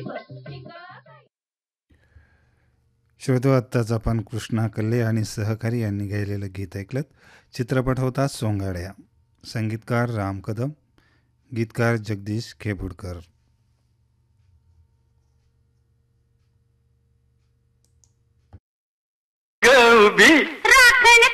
श्रोतो, आत्ताच आपण कृष्णा कल्ले आणि सहकारी यांनी गायलेलं गीत ऐकलं. चित्रपट होता सोंगाड्या. संगीतकार राम कदम, गीतकार जगदीश खेपुडकर. उभी